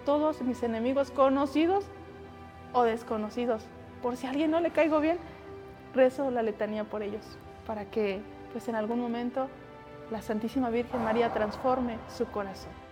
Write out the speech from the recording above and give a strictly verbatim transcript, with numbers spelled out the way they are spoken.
todos mis enemigos, conocidos o desconocidos. Por si a alguien no le caigo bien, rezo la letanía por ellos, para que pues en algún momento la Santísima Virgen María transforme su corazón.